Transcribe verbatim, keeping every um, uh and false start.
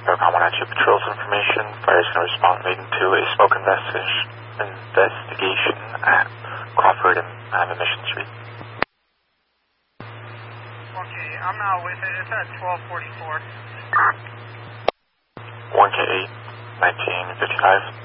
Aircom one two patrols information. Fire is going to respond leading to a smoke investigation, investigation at Crawford and Ivan Mission Street. Okay, I'm out with it. It's at twelve forty-four. one K eight, nineteen fifty-five.